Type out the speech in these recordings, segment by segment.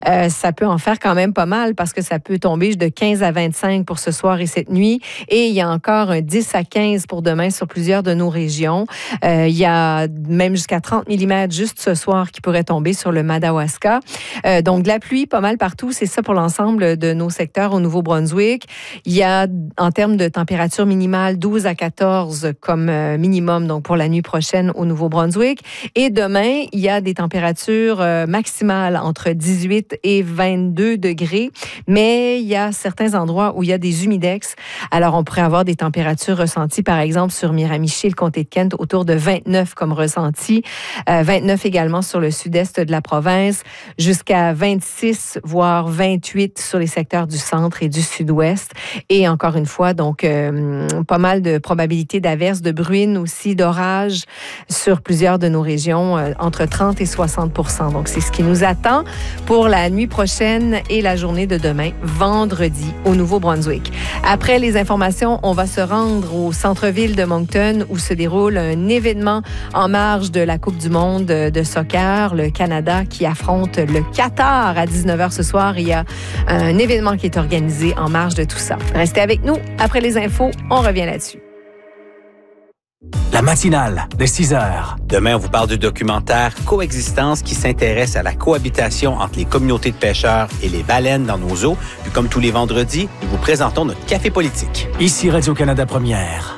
Ça peut en faire quand même pas mal parce que ça peut tomber de 15 à 25 pour ce soir et cette nuit. Et il y a encore un 10 à 15 pour demain sur plusieurs de nos régions. Il y a même jusqu'à 30 mm juste ce soir qui pourrait tomber sur le Madawaska. Donc, de la pluie pas mal partout. C'est ça pour l'ensemble de nos secteurs au Nouveau-Brunswick. Il y a, en termes de température minimale, 12 à 14 comme minimum donc pour la nuit prochaine au Nouveau-Brunswick. Et demain, il y a des températures maximales entre 18 et 22 degrés. Mais il y a certains endroits où il y a des humidex. Alors, on pourrait avoir des températures ressenties, par exemple, sur Miramichi, le comté de Kent, autour de 29 comme ressenti. 29 également sur le sud-est de la province, jusqu'à 26, voire 28 sur les secteurs du centre et du sud-ouest. Et encore une fois, donc, pas mal de probabilités d'averses, de bruines aussi, d'orages sur plusieurs de nos régions, entre 30 et 60 %. Donc, c'est ce qui nous attend pour la nuit prochaine et la journée de demain, vendredi, au Nouveau-Brunswick. Après les informations, on va se rendre au centre-ville de Moncton où se déroule un événement en marge de la Coupe du monde de soccer, le Canada qui affronte le Qatar à 19h ce soir. Il y a un événement qui est organisé en marge de tout ça. Restez avec nous. Après les infos, on revient là-dessus. La matinale de 6 heures. Demain, on vous parle du documentaire Coexistence qui s'intéresse à la cohabitation entre les communautés de pêcheurs et les baleines dans nos eaux. Puis comme tous les vendredis, nous vous présentons notre café politique. Ici Radio-Canada Première.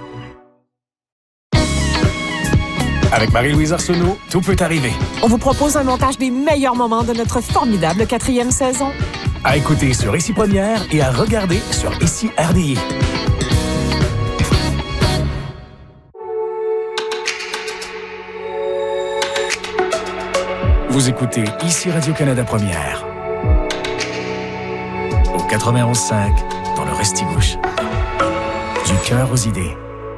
Avec Marie-Louise Arsenault, tout peut arriver. On vous propose un montage des meilleurs moments de notre formidable 4e saison. À écouter sur Ici Première et à regarder sur Ici RDI. Vous écoutez Ici Radio-Canada Première. Au 91.5, dans le Restigouche. Du cœur aux idées.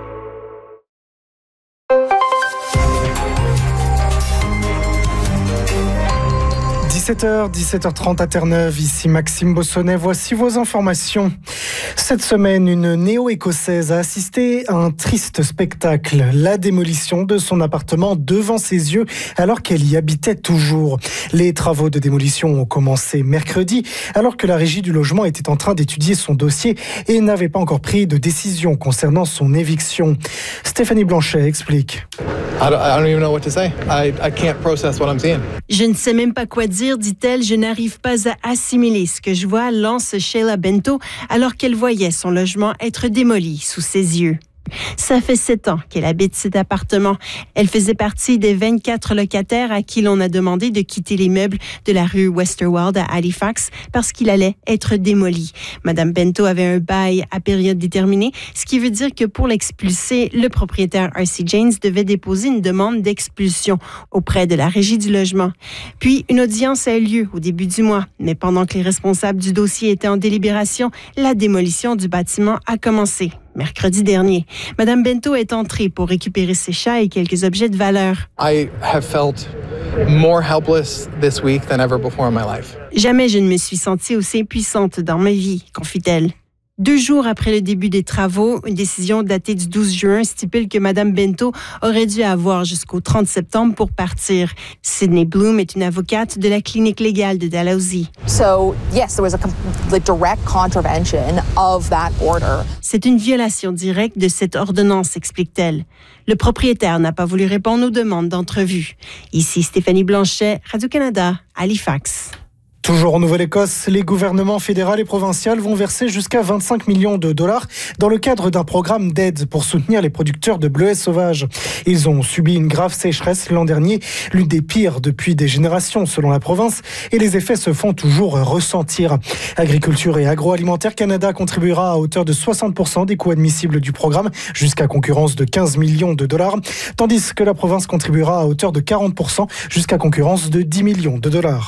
17h30 à Terre-Neuve, ici Maxime Bossonnet. Voici vos informations. Cette semaine, une néo-écossaise a assisté à un triste spectacle, la démolition de son appartement devant ses yeux alors qu'elle y habitait toujours. Les travaux de démolition ont commencé mercredi alors que la régie du logement était en train d'étudier son dossier et n'avait pas encore pris de décision concernant son éviction. Stéphanie Blanchet explique. I don't even know what to say. I can't process what I'm seeing. Je ne sais même pas quoi dire, dit-elle. Je n'arrive pas à assimiler ce que je vois, lance Sheila Bento, alors qu'elle voyait son logement être démoli sous ses yeux. Ça fait 7 ans qu'elle habite cet appartement. Elle faisait partie des 24 locataires à qui l'on a demandé de quitter les meubles de la rue Westerwald à Halifax parce qu'il allait être démoli. Madame Bento avait un bail à période déterminée, ce qui veut dire que pour l'expulser, le propriétaire R.C. Janes devait déposer une demande d'expulsion auprès de la régie du logement. Puis, une audience a eu lieu au début du mois, mais pendant que les responsables du dossier étaient en délibération, la démolition du bâtiment a commencé. Mercredi dernier, Madame Bento est entrée pour récupérer ses chats et quelques objets de valeur. I have felt more helpless this week than ever before in my life. Jamais je ne me suis sentie aussi impuissante dans ma vie, confie-t-elle. 2 jours après le début des travaux, une décision datée du 12 juin stipule que Mme Bento aurait dû avoir jusqu'au 30 septembre pour partir. Sydney Bloom est une avocate de la clinique légale de Dalhousie. So, yes, there was a direct contravention of that order. C'est une violation directe de cette ordonnance, explique-t-elle. Le propriétaire n'a pas voulu répondre aux demandes d'entrevue. Ici Stéphanie Blanchet, Radio-Canada, Halifax. Toujours en Nouvelle-Écosse, les gouvernements fédéral et provincial vont verser jusqu'à 25 millions de dollars dans le cadre d'un programme d'aide pour soutenir les producteurs de bleuets sauvages. Ils ont subi une grave sécheresse l'an dernier, l'une des pires depuis des générations selon la province, et les effets se font toujours ressentir. Agriculture et Agroalimentaire Canada contribuera à hauteur de 60% des coûts admissibles du programme, jusqu'à concurrence de 15 millions de dollars, tandis que la province contribuera à hauteur de 40%, jusqu'à concurrence de 10 millions de dollars.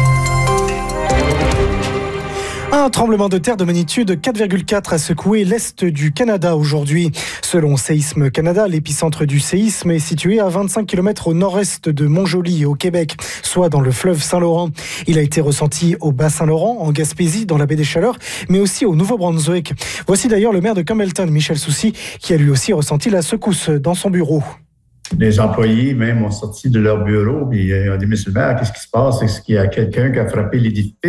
Un tremblement de terre de magnitude 4,4 a secoué l'est du Canada aujourd'hui. Selon Séisme Canada, l'épicentre du séisme est situé à 25 km au nord-est de Montjoly, au Québec, soit dans le fleuve Saint-Laurent. Il a été ressenti au Bas-Saint-Laurent, en Gaspésie, dans la baie des Chaleurs, mais aussi au Nouveau-Brunswick. Voici d'ailleurs le maire de Campbellton, Michel Soucy, qui a lui aussi ressenti la secousse dans son bureau. Les employés même ont sorti de leur bureau et ont dit « Monsieur le maire, qu'est-ce qui se passe? Est-ce qu'il y a quelqu'un qui a frappé l'édifice? »